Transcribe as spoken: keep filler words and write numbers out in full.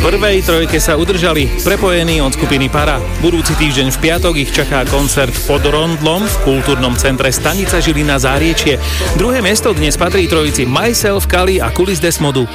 prvej trojke sa udržali, prepojení od skupiny Para. Budúci týždeň v piatok ich čaká koncert pod Rondlom v kultúrnom centre Stanica Žilina Záriečie. Druhé miesto dnes patrí trojici Myself, Kali a Kulis Desmodu.